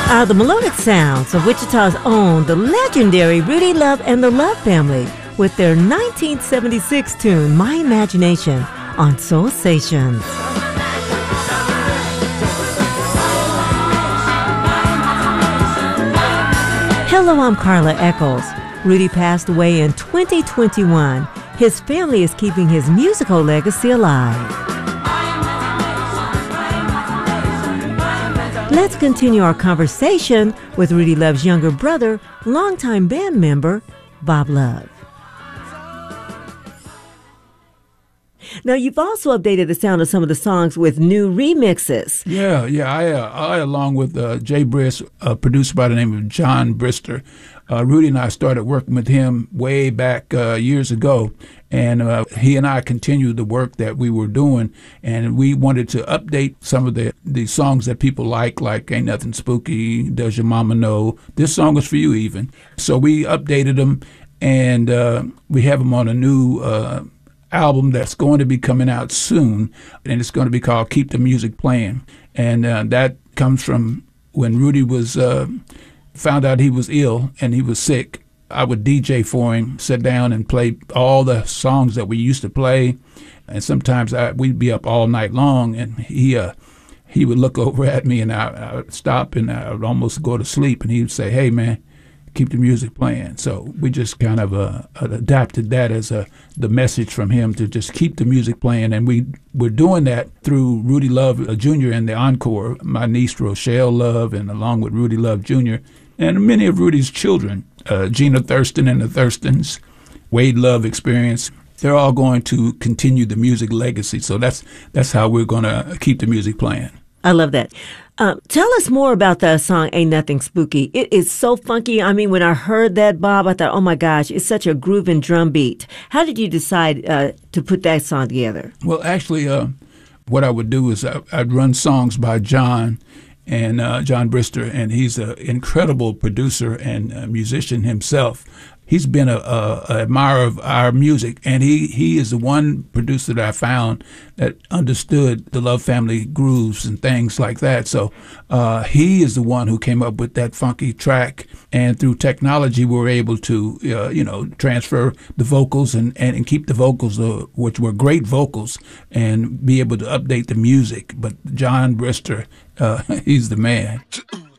are the melodic sounds of Wichita's own, the legendary Rudy Love and the Love Family, with their 1976 tune, My Imagination, on Soul Stations. Hello, I'm Carla Eccles. Rudy passed away in 2021. His family is keeping his musical legacy alive. Let's continue our conversation with Rudy Love's younger brother, longtime band member, Bob Love. Now, you've also updated the sound of some of the songs with new remixes. Yeah. I along with Jay Briss, a producer by the name of John Brister, Rudy and I started working with him way back years ago, and he and I continued the work that we were doing, and we wanted to update some of the songs that people like Ain't Nothing Spooky, Does Your Mama Know, This Song Is For You even. So we updated them, and we have them on a new album that's going to be coming out soon, and it's going to be called Keep the Music Playing. And that comes from when Rudy was found out he was ill and he was sick. I would DJ for him, sit down and play all the songs that we used to play, and sometimes we'd be up all night long, and he would look over at me, and I would stop, and I would almost go to sleep, and he would say, "Hey man, keep the music playing." So we just kind of adapted that as the message from him to just keep the music playing. And we're doing that through Rudy Love Jr. and the Encore, my niece Rochelle Love, and along with Rudy Love Jr. and many of Rudy's children, Gina Thurston and the Thurstons, Wade Love Experience. They're all going to continue the music legacy. So that's how we're going to keep the music playing. I love that. Tell us more about the song Ain't Nothing Spooky. It is so funky. I mean, when I heard that, Bob, I thought, oh my gosh, it's such a grooving drum beat. How did you decide to put that song together? Well, actually, what I would do is I'd run songs by John and John Brister, and he's an incredible producer and musician himself. He's been an admirer of our music, and he is the one producer that I found that understood the Love Family grooves and things like that. So he is the one who came up with that funky track, and through technology we were able to transfer the vocals and keep the vocals, which were great vocals, and be able to update the music. But John Brister, he's the man.